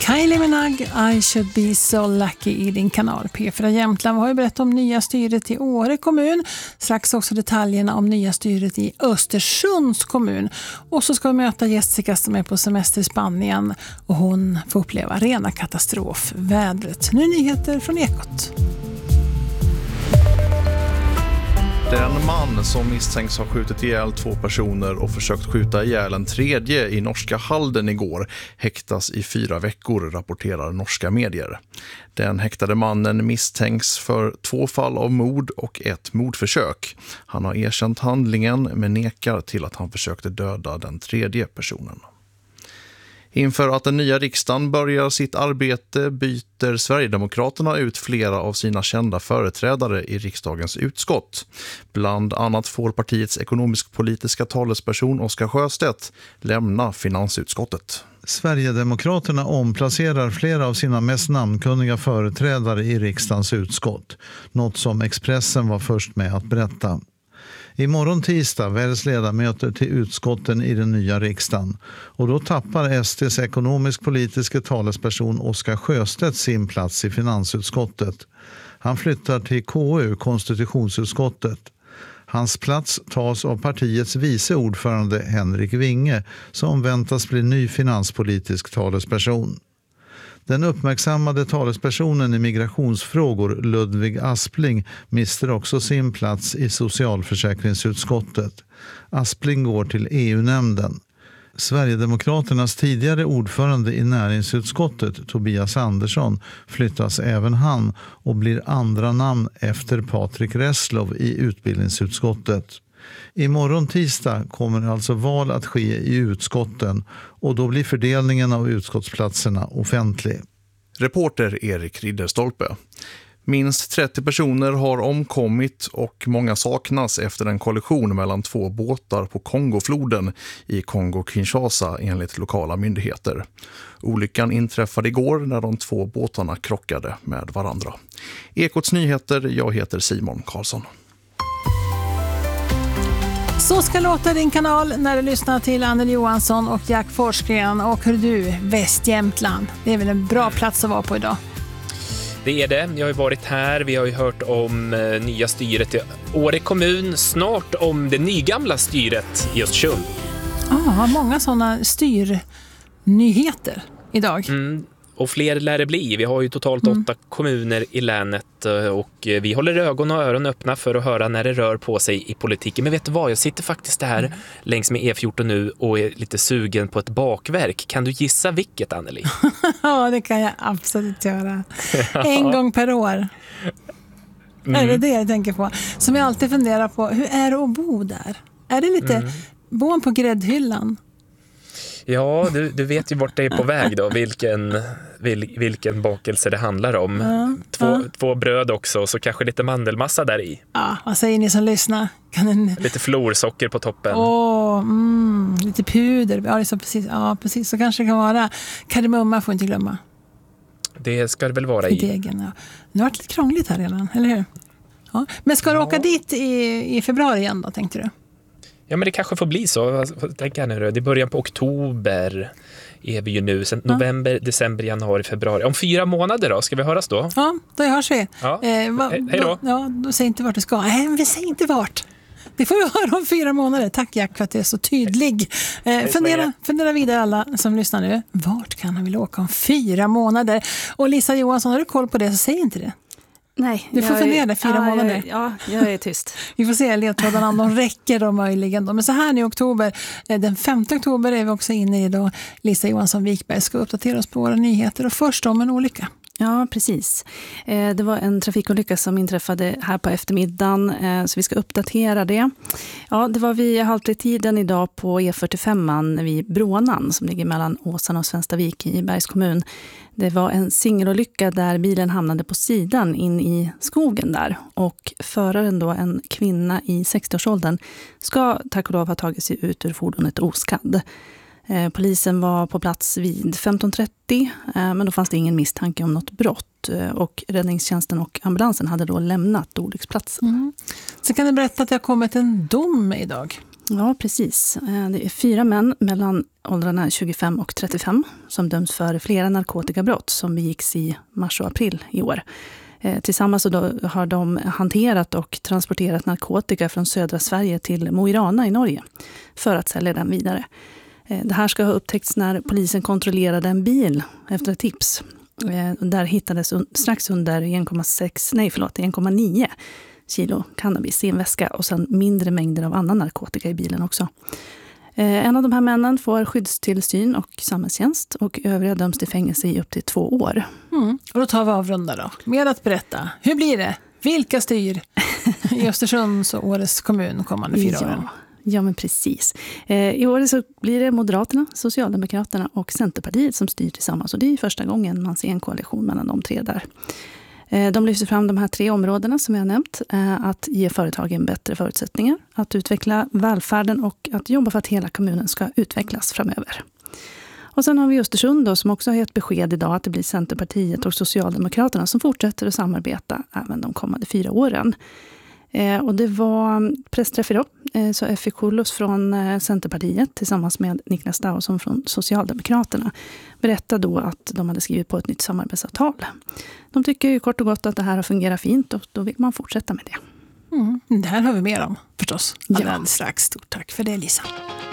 Kylie Minogue, I should be so lucky i din kanal P4 Jämtland. Vi har ju berättat om nya styret i Åre kommun. Strax också detaljerna om nya styret i Östersunds kommun. Och så ska vi möta Jessica som är på semester i Spanien. Och hon får uppleva rena katastrofvädret. Nu nyheter från Ekot. Den man som misstänks ha skjutit ihjäl 2 personer och försökt skjuta ihjäl en tredje i norska Halden igår häktas i 4 veckor, rapporterar norska medier. Den häktade mannen misstänks för 2 fall av mord och 1 mordförsök. Han har erkänt handlingen men nekar till att han försökte döda den tredje personen. Inför att den nya riksdagen börjar sitt arbete byter Sverigedemokraterna ut flera av sina kända företrädare i riksdagens utskott. Bland annat får partiets ekonomisk-politiska talesperson Oscar Sjöstedt lämna finansutskottet. Sverigedemokraterna omplacerar flera av sina mest namnkunniga företrädare i riksdagens utskott. Något som Expressen var först med att berätta. Imorgon tisdag väljs ledamöter till utskotten i den nya riksdagen och då tappar SDs ekonomisk-politiska talesperson Oscar Sjöstedt sin plats i finansutskottet. Han flyttar till KU, konstitutionsutskottet. Hans plats tas av partiets vice ordförande Henrik Winge som väntas bli ny finanspolitisk talesperson. Den uppmärksammade talespersonen i migrationsfrågor Ludvig Aspling mister också sin plats i socialförsäkringsutskottet. Aspling går till EU-nämnden. Sverigedemokraternas tidigare ordförande i näringsutskottet Tobias Andersson flyttas även han och blir andra namn efter Patrik Reslow i utbildningsutskottet. Imorgon tisdag kommer alltså val att ske i utskotten och då blir fördelningen av utskottsplatserna offentlig. Reporter Erik Ridderstolpe. Minst 30 personer har omkommit och många saknas efter en kollision mellan 2 båtar på Kongofloden i Kongo-Kinshasa enligt lokala myndigheter. Olyckan inträffade igår när de 2 båtarna krockade med varandra. Ekots nyheter, jag heter Simon Karlsson. Så ska låta din kanal när du lyssnar till Anneli Johansson och Jack Forsgren. Och hör du, Västjämtland. Det är väl en bra plats att vara på idag. Det är det. Jag har ju varit här. Vi har ju hört om nya styret i Åre kommun. Snart om det nygamla styret i Östersund. Många sådana styrnyheter idag. Och fler lär det bli. Vi har ju totalt 8 kommuner i länet och vi håller ögon och öron öppna för att höra när det rör på sig i politiken. Men vet du vad? Jag sitter faktiskt här längs med E14 nu och är lite sugen på ett bakverk. Kan du gissa vilket, Anneli? Ja, det kan jag absolut göra. En gång per år. Är det jag tänker på? Som jag alltid funderar på. Hur är det att bo där? Är det lite bon på gräddhyllan? Ja, du vet ju vart det är på väg då, vilken bakelse det handlar om. Två bröd också och så kanske lite mandelmassa där i. Ja, vad säger ni som lyssnar? Lite florsocker på toppen. Lite puder. Precis, så kanske det kan vara. Kardemumma får inte glömma. Det ska det väl vara i. Degen, ja. Nu har det lite krångligt här redan, eller hur? Ja. Men ska du åka dit i februari igen då, tänkte du? Ja, men det kanske får bli så. Tänk här nu, det börjar på oktober är vi ju nu. Sen november, december, januari, februari. Om 4 månader då, ska vi höras då? Ja, då hörs vi. Ja. Hej då. Ja, då säger inte vart du ska. Nej, vi säger inte vart. Det får vi höra om 4 månader. Tack Jack för att du är så tydlig. Fundera vidare alla som lyssnar nu. Vart kan han vilja åka om 4 månader? Och Lisa Johansson, har du koll på det så säg inte det. Nej, du får fundera 4 månader. Jag är tyst. Vi får se ledtrådarna om de räcker då möjligen. Men så här nu i oktober, den 5 oktober är vi också inne i då Lisa Johansson Wikberg ska uppdatera oss på våra nyheter och först om en olycka. Ja, precis. Det var en trafikolycka som inträffade här på eftermiddagen, så vi ska uppdatera det. Ja, det var vid halvtid-tiden idag på E45 vid Brånan som ligger mellan Åsarna och Svenstavik i Bergs kommun. Det var en singelolycka där bilen hamnade på sidan in i skogen där och föraren då, en kvinna i 60-årsåldern, ska tack och lov ha tagit sig ut ur fordonet oskadd. Polisen var på plats vid 15:30 men då fanns det ingen misstanke om något brott och räddningstjänsten och ambulansen hade då lämnat olycksplatsen. Så kan du berätta att det har kommit en dom idag? Ja, precis. Det är 4 män mellan åldrarna 25 och 35 som döms för flera narkotikabrott som begicks i mars och april i år. Tillsammans så då har de hanterat och transporterat narkotika från södra Sverige till Mo i Rana i Norge för att sälja den vidare. Det här ska ha upptäckts när polisen kontrollerade en bil efter ett tips. Där hittades strax under 1,9 kilo cannabis i en väska och sen mindre mängder av annan narkotika i bilen också. En av de här männen får skyddstillsyn och samhällstjänst och övriga döms till fängelse i upp till 2 år. Och då tar vi avrunda då. Med att berätta, hur blir det? Vilka styr i Östersunds och Åres kommun kommande 4 åren? Ja, men precis. I år så blir det Moderaterna, Socialdemokraterna och Centerpartiet som styr tillsammans. Och det är första gången man ser en koalition mellan de 3 där. De lyfter fram de här 3 områdena som jag har nämnt. Att ge företagen bättre förutsättningar, att utveckla välfärden och att jobba för att hela kommunen ska utvecklas framöver. Och sen har vi Östersund då, som också har gett besked idag att det blir Centerpartiet och Socialdemokraterna som fortsätter att samarbeta även de kommande 4 åren. Och det var pressträff idag, så Effie Kullos från Centerpartiet tillsammans med Niklas Dausson från Socialdemokraterna berättade då att de hade skrivit på ett nytt samarbetsavtal. De tycker ju kort och gott att det här har fungerat fint och då vill man fortsätta med det. Det här har vi mer om förstås. Ja. Alldeles strax. Stort tack för det, Lisa.